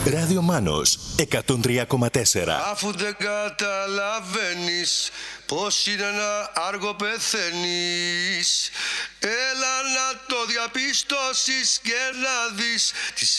Ράδιο Μάνος 103,4. Αφού δεν καταλαβαίνεις πως είναι να άργο πεθαίνεις, έλα να το διαπιστώσεις και να δεις τις